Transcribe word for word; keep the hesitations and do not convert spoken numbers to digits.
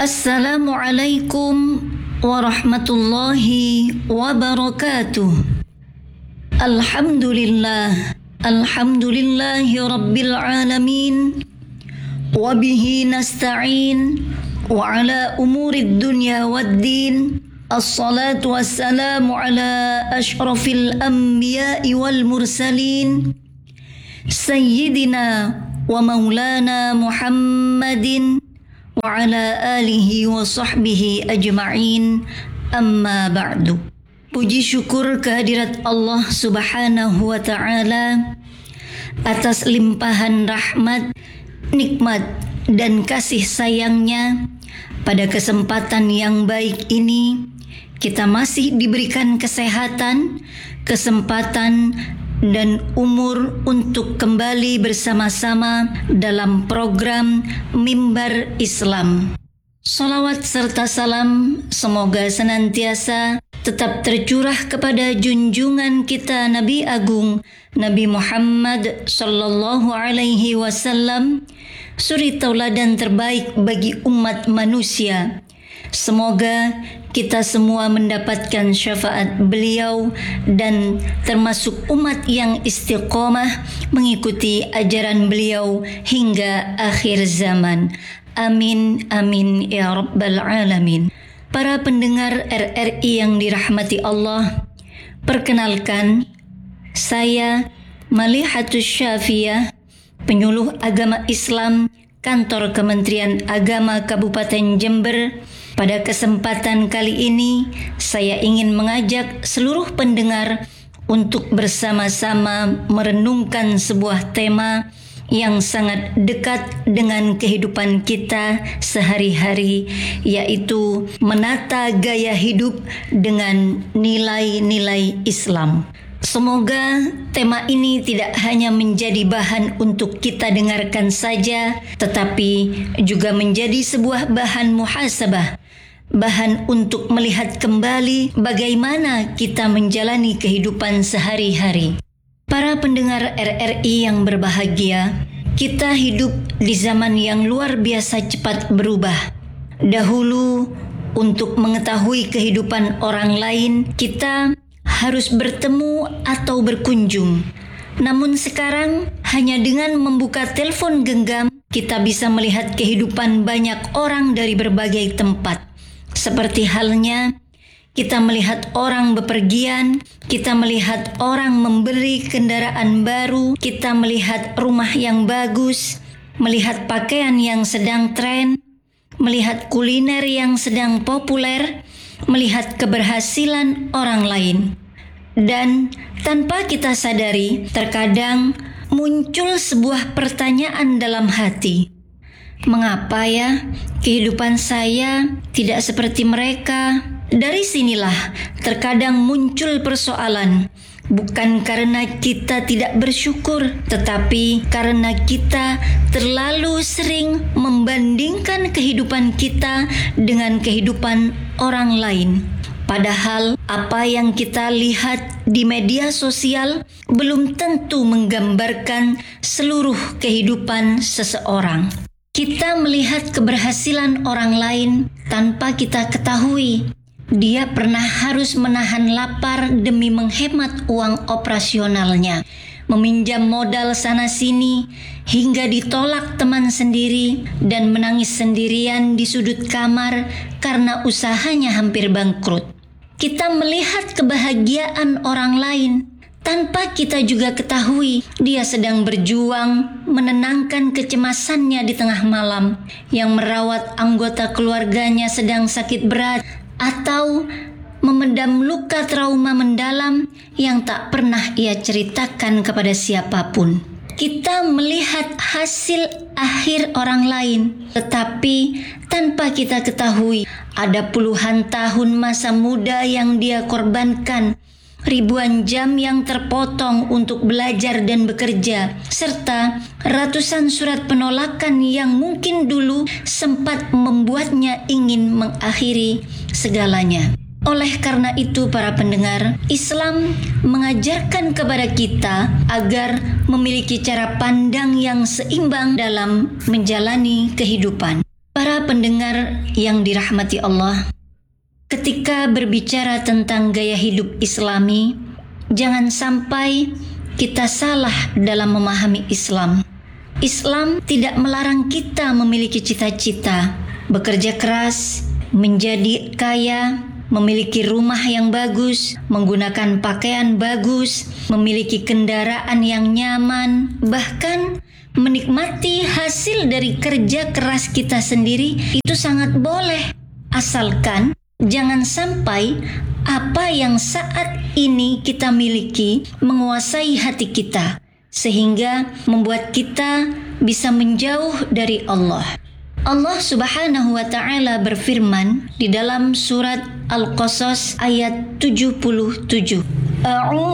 Assalamualaikum warahmatullahi wabarakatuh. Alhamdulillah, alhamdulillahi rabbil alamin. Wabihi nasta'in wa ala umurid dunya waddin. Assalatu wassalamu ala ashrafil anbiya'i wal mursalin, Sayyidina wa maulana Muhammadin wa ala alihi wa sahbihi ajma'in, amma ba'du. Puji syukur kehadirat Allah subhanahu wa ta'ala atas limpahan rahmat, nikmat dan kasih sayangnya. Pada kesempatan yang baik ini kita masih diberikan kesehatan, kesempatan dan umur untuk kembali bersama-sama dalam program Mimbar Islam. Salawat serta salam semoga senantiasa tetap tercurah kepada junjungan kita Nabi Agung Nabi Muhammad sallallahu alaihi wasallam, suri tauladan terbaik bagi umat manusia. Semoga kita semua mendapatkan syafaat beliau dan termasuk umat yang istiqomah mengikuti ajaran beliau hingga akhir zaman. Amin, amin, ya rabbal alamin. Para pendengar R R I yang dirahmati Allah, perkenalkan, saya Malihatus Syafiyah, penyuluh agama Islam Kantor Kementerian Agama Kabupaten Jember. Pada kesempatan kali ini, saya ingin mengajak seluruh pendengar untuk bersama-sama merenungkan sebuah tema yang sangat dekat dengan kehidupan kita sehari-hari, yaitu menata gaya hidup dengan nilai-nilai Islam. Semoga tema ini tidak hanya menjadi bahan untuk kita dengarkan saja, tetapi juga menjadi sebuah bahan muhasabah, bahan untuk melihat kembali bagaimana kita menjalani kehidupan sehari-hari. Para pendengar R R I yang berbahagia, kita hidup di zaman yang luar biasa cepat berubah. Dahulu, untuk mengetahui kehidupan orang lain, kita harus bertemu atau berkunjung. Namun sekarang, hanya dengan membuka telepon genggam, kita bisa melihat kehidupan banyak orang dari berbagai tempat. Seperti halnya kita melihat orang bepergian, kita melihat orang membeli kendaraan baru, kita melihat rumah yang bagus, melihat pakaian yang sedang tren, melihat kuliner yang sedang populer, melihat keberhasilan orang lain. Dan tanpa kita sadari, terkadang muncul sebuah pertanyaan dalam hati. Mengapa ya kehidupan saya tidak seperti mereka? Dari sinilah terkadang muncul persoalan, bukan karena kita tidak bersyukur, tetapi karena kita terlalu sering membandingkan kehidupan kita dengan kehidupan orang lain. Padahal apa yang kita lihat di media sosial belum tentu menggambarkan seluruh kehidupan seseorang. Kita melihat keberhasilan orang lain tanpa kita ketahui. Dia pernah harus menahan lapar demi menghemat uang operasionalnya, meminjam modal sana-sini, hingga ditolak teman sendiri dan menangis sendirian di sudut kamar karena usahanya hampir bangkrut. Kita melihat kebahagiaan orang lain tanpa kita juga ketahui dia sedang berjuang menenangkan kecemasannya di tengah malam, yang merawat anggota keluarganya sedang sakit berat, atau memendam luka trauma mendalam yang tak pernah ia ceritakan kepada siapapun. Kita melihat hasil akhir orang lain, tetapi tanpa kita ketahui ada puluhan tahun masa muda yang dia korbankan, ribuan jam yang terpotong untuk belajar dan bekerja, serta ratusan surat penolakan yang mungkin dulu sempat membuatnya ingin mengakhiri segalanya. Oleh karena itu, para pendengar, Islam mengajarkan kepada kita agar memiliki cara pandang yang seimbang dalam menjalani kehidupan. Para pendengar yang dirahmati Allah, ketika berbicara tentang gaya hidup Islami, jangan sampai kita salah dalam memahami Islam. Islam tidak melarang kita memiliki cita-cita, bekerja keras, menjadi kaya, memiliki rumah yang bagus, menggunakan pakaian bagus, memiliki kendaraan yang nyaman, bahkan menikmati hasil dari kerja keras kita sendiri. Itu sangat boleh, asalkan jangan sampai apa yang saat ini kita miliki menguasai hati kita, sehingga membuat kita bisa menjauh dari Allah. Allah Subhanahu wa Ta'ala berfirman di dalam surat Al-Qasas ayat tujuh puluh tujuh.